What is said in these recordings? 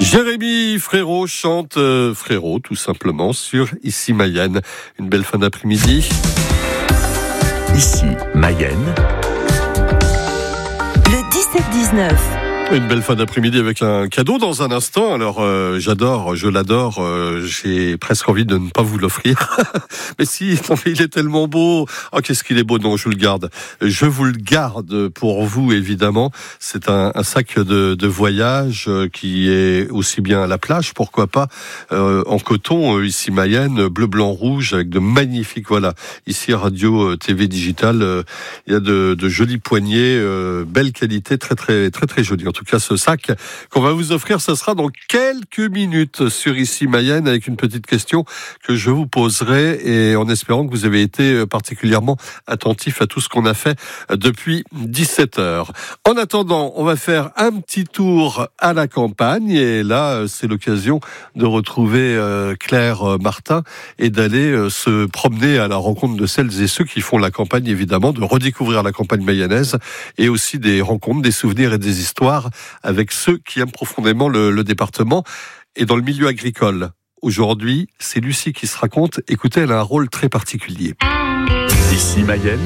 Jérémy Frérot chante Frérot tout simplement sur Ici Mayenne. Une belle fin d'après-midi. Ici Mayenne. Le 17-19. Une belle fin d'après-midi avec un cadeau dans un instant. Alors je l'adore, j'ai presque envie de ne pas vous l'offrir. Mais si, non, il est tellement beau. Oh, qu'est-ce qu'il est beau, non, je vous le garde. Je vous le garde pour vous, évidemment. C'est un sac de voyage qui est aussi bien à la plage, pourquoi pas, en coton, ici Mayenne, bleu, blanc, rouge, avec de magnifiques, voilà. Ici, radio, TV digital, il y a de jolis poignets, belle qualité, très, très, très, très joli. En tout cas, ce sac qu'on va vous offrir, ce sera dans quelques minutes sur Ici Mayenne, avec une petite question que je vous poserai, et en espérant que vous avez été particulièrement attentif à tout ce qu'on a fait depuis 17h. En attendant, on va faire un petit tour à la campagne, et là, c'est l'occasion de retrouver Claire Martin et d'aller se promener à la rencontre de celles et ceux qui font la campagne, évidemment, de redécouvrir la campagne mayonnaise, et aussi des rencontres, des souvenirs et des histoires avec ceux qui aiment profondément le département et dans le milieu agricole. Aujourd'hui, c'est Lucie qui se raconte. Écoutez, elle a un rôle très particulier. Ici Mayenne.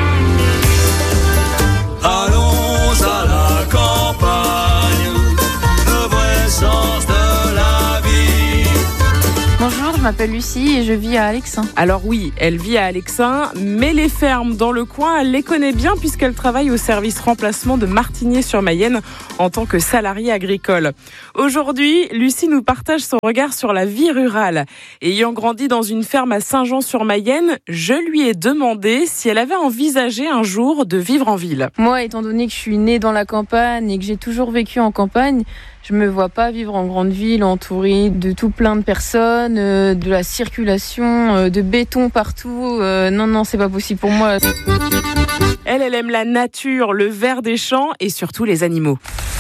Allons à la campagne, le vrai sens de la vie. Bonjour, je m'appelle Lucie et je vis à Alexin. Alors oui, elle vit à Alexin, mais les fermes dans le coin, elle les connaît bien puisqu'elle travaille au service remplacement de Martigné-sur-Mayenne en tant que salariée agricole. Aujourd'hui, Lucie nous partage son regard sur la vie rurale. Ayant grandi dans une ferme à Saint-Jean-sur-Mayenne, je lui ai demandé si elle avait envisagé un jour de vivre en ville. Moi, étant donné que je suis née dans la campagne et que j'ai toujours vécu en campagne, je me vois pas vivre en grande ville entourée de tout plein de personnes, de la circulation, de béton partout. Non, c'est pas possible pour moi. Elle aime la nature, le vert des champs et surtout les animaux.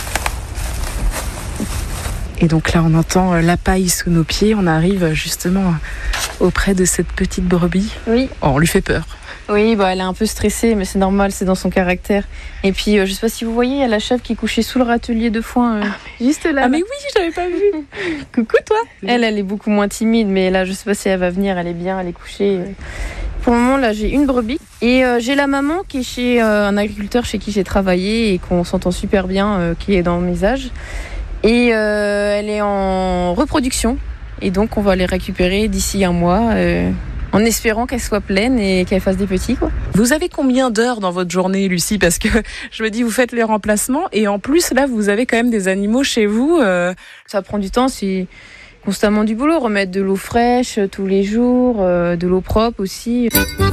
Et donc là, on entend la paille sous nos pieds. On arrive justement auprès de cette petite brebis. Oui. Oh, on lui fait peur. Oui, elle est un peu stressée, mais c'est normal, c'est dans son caractère. Et puis, je sais pas si vous voyez, il y a la chèvre qui est couchée sous le râtelier de foin, juste là. Ah mais oui, je l'avais pas vu. Coucou toi. Elle est beaucoup moins timide, mais là, je sais pas si elle va venir, elle est bien, elle est couchée. Pour le moment, là, j'ai une brebis. Et j'ai la maman qui est chez un agriculteur chez qui j'ai travaillé et qu'on s'entend super bien, qui est dans mes âges. Et elle est en reproduction. Et donc, on va les récupérer d'ici un mois, en espérant qu'elle soit pleine et qu'elle fasse des petits, quoi. Vous avez combien d'heures dans votre journée, Lucie ? Parce que je me dis, vous faites les remplacements et en plus, là, vous avez quand même des animaux chez vous. Ça prend du temps, c'est constamment du boulot. Remettre de l'eau fraîche tous les jours, de l'eau propre aussi.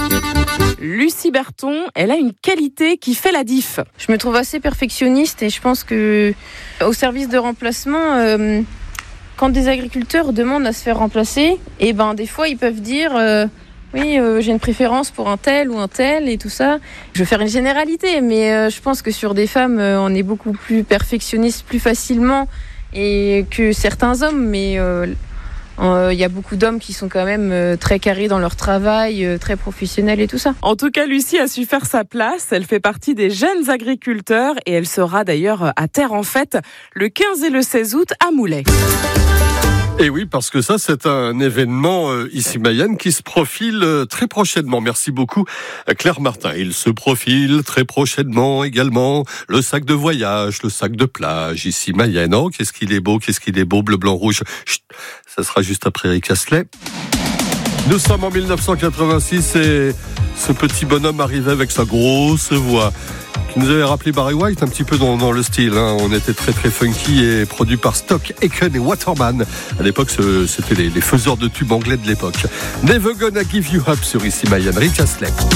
Lucie Berton, elle a une qualité qui fait la diff. Je me trouve assez perfectionniste et je pense que au service de remplacement... Quand des agriculteurs demandent à se faire remplacer, et des fois ils peuvent dire oui, j'ai une préférence pour un tel ou un tel et tout ça. Je vais faire une généralité, mais je pense que sur des femmes, on est beaucoup plus perfectionniste plus facilement et que certains hommes, mais il y a beaucoup d'hommes qui sont quand même très carrés dans leur travail, très professionnels et tout ça. En tout cas, Lucie a su faire sa place. Elle fait partie des jeunes agriculteurs et elle sera d'ailleurs à Terre en Fête le 15 et le 16 août à Moulay. Et oui, parce que ça, c'est un événement ici Mayenne qui se profile très prochainement. Merci beaucoup, Claire Martin. Il se profile très prochainement également le sac de voyage, le sac de plage ici Mayenne. Oh, qu'est-ce qu'il est beau, bleu, blanc, rouge. Chut, ça sera juste après Rick Astley. Nous sommes en 1986 et ce petit bonhomme arrivait avec sa grosse voix qui nous avait rappelé Barry White un petit peu dans le style. On était très très funky et produit par Stock, Aitken et Waterman. À l'époque, c'était les faiseurs de tubes anglais de l'époque. Never Gonna Give You Up sur Ici Mayenne, Rick Astley.